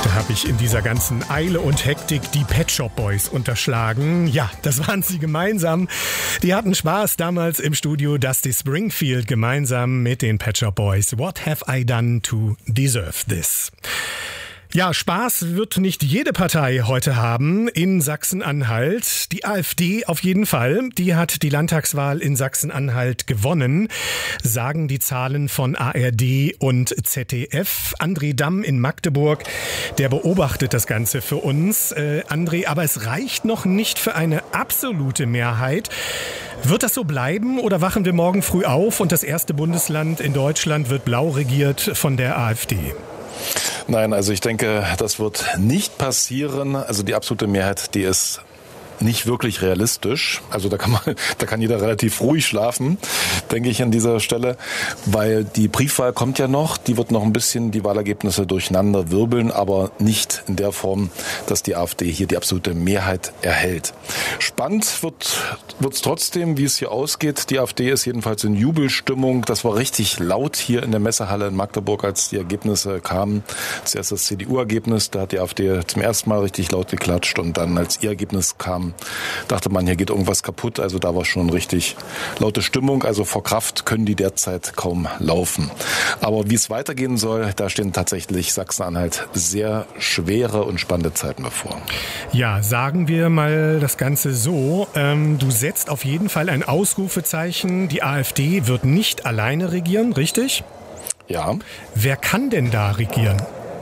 Da habe ich in dieser ganzen Eile und Hektik die Pet Shop Boys unterschlagen. Ja, das waren sie gemeinsam. Die hatten Spaß damals im Studio Dusty Springfield gemeinsam mit den Pet Shop Boys. What have I done to deserve this? Ja, Spaß wird nicht jede Partei heute haben in Sachsen-Anhalt. Die AfD auf jeden Fall. Die hat die Landtagswahl in Sachsen-Anhalt gewonnen, sagen die Zahlen von ARD und ZDF. André Damm in Magdeburg, der beobachtet das Ganze für uns. André, aber es reicht noch nicht für eine absolute Mehrheit. Wird das so bleiben oder wachen wir morgen früh auf und das erste Bundesland in Deutschland wird blau regiert von der AfD? Nein, also ich denke, das wird nicht passieren. Also die absolute Mehrheit, die ist nicht wirklich realistisch. Also da kann jeder relativ ruhig schlafen, denke ich an dieser Stelle, weil die Briefwahl kommt ja noch, die wird noch ein bisschen die Wahlergebnisse durcheinander wirbeln, aber nicht in der Form, dass die AfD hier die absolute Mehrheit erhält. Spannend wird's trotzdem, wie es hier ausgeht. Die AfD ist jedenfalls in Jubelstimmung. Das war richtig laut hier in der Messehalle in Magdeburg, als die Ergebnisse kamen. Zuerst das CDU-Ergebnis, da hat die AfD zum ersten Mal richtig laut geklatscht und dann, als ihr Ergebnis kam, dachte man, hier geht irgendwas kaputt. Also da war schon richtig laute Stimmung. Also vor Kraft können die derzeit kaum laufen. Aber wie es weitergehen soll, da stehen tatsächlich Sachsen-Anhalt sehr schwere und spannende Zeiten bevor. Ja, sagen wir mal das Ganze so. Du setzt auf jeden Fall ein Ausrufezeichen. Die AfD wird nicht alleine regieren, richtig? Ja. Wer kann denn da regieren?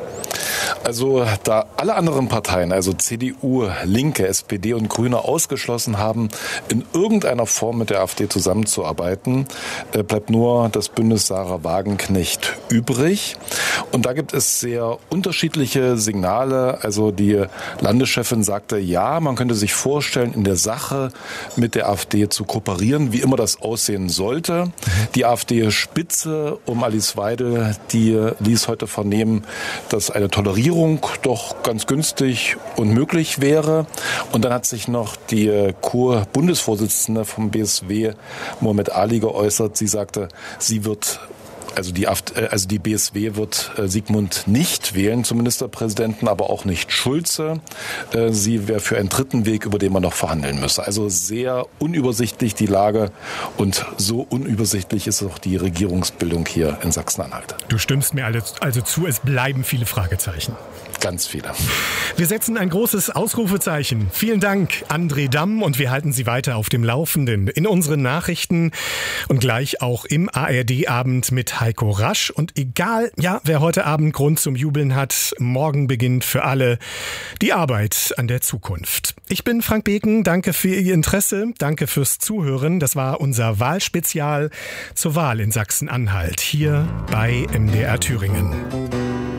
Also da alle anderen Parteien, also CDU, Linke, SPD und Grüne ausgeschlossen haben, in irgendeiner Form mit der AfD zusammenzuarbeiten, bleibt nur das Bündnis Sarah Wagenknecht übrig. Und da gibt es sehr unterschiedliche Signale. Also die Landeschefin sagte, ja, man könnte sich vorstellen, in der Sache mit der AfD zu kooperieren, wie immer das aussehen sollte. Die AfD-Spitze um Alice Weidel, die ließ heute vernehmen, dass eine Tolerierung doch ganz günstig und möglich wäre. Und dann hat sich noch die Kur-Bundesvorsitzende vom BSW, Mohammed Ali, geäußert. Sie sagte, die BSW wird Sigmund nicht wählen zum Ministerpräsidenten, aber auch nicht Schulze. Sie wäre für einen dritten Weg, über den man noch verhandeln müsse. Also sehr unübersichtlich die Lage und so unübersichtlich ist auch die Regierungsbildung hier in Sachsen-Anhalt. Du stimmst mir also zu, es bleiben viele Fragezeichen. Ganz viele. Wir setzen ein großes Ausrufezeichen. Vielen Dank, André Damm, und wir halten Sie weiter auf dem Laufenden in unseren Nachrichten und gleich auch im ARD-Abend mit Heiko Rasch. Und egal, wer heute Abend Grund zum Jubeln hat, morgen beginnt für alle die Arbeit an der Zukunft. Ich bin Frank Beken, danke für Ihr Interesse, danke fürs Zuhören. Das war unser Wahlspezial zur Wahl in Sachsen-Anhalt, hier bei MDR Thüringen.